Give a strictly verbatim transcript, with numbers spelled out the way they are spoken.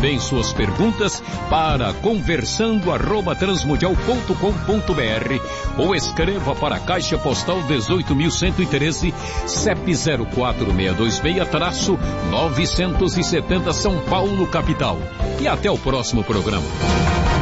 também suas perguntas para conversando arroba transmundial ponto com ponto br ou escreva para a Caixa Postal dezoito mil cento e treze, C E P zero quatro seis dois seis, novecentos e setenta São Paulo, capital. E até o próximo programa.